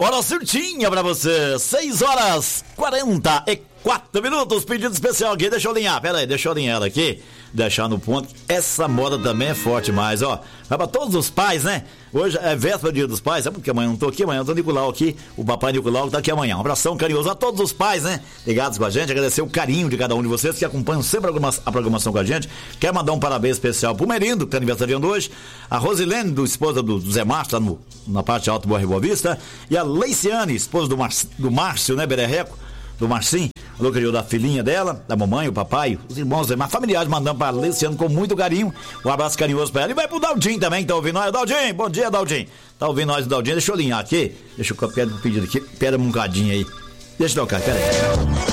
Hora certinha pra você, 6h44, pedido especial aqui, deixa eu alinhar, pera aí, deixa eu alinhar ela aqui, deixar no ponto, essa moda também é forte mais, ó, vai pra todos os pais, né, hoje é véspera do Dia dos Pais, sabe porque amanhã eu não tô aqui, amanhã eu tô Nicolau aqui, o papai Nicolau tá aqui amanhã, um abração carinhoso a todos os pais, né, ligados com a gente, agradecer o carinho de cada um de vocês que acompanham sempre a programação com a gente, quero mandar um parabéns especial pro Merindo, que tá aniversariando hoje, a Rosilene, esposa do Zé Márcio, tá na parte alta do Boa Vista, e a Leiciane, esposa do Márcio, né, Bererreco, do Marcinho, falou que da filhinha dela, da mamãe, o papai, os irmãos, os familiares, mandando pra Leiciane com muito carinho, um abraço carinhoso pra ela, e vai pro Daldinho também, que tá ouvindo nós, Daldinho, bom dia, Daldinho, tá ouvindo nós, Daldinho, deixa eu alinhar aqui, deixa eu pedir aqui, pera um bocadinho aí, deixa eu tocar, pera aí.